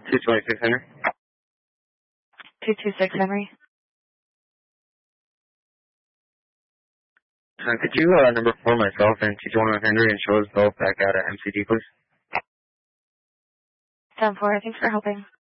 226 Henry. 226 Henry. Could you number 4 myself and 221 Henry and show us both back out at MCD, please? 10-4, thanks for helping.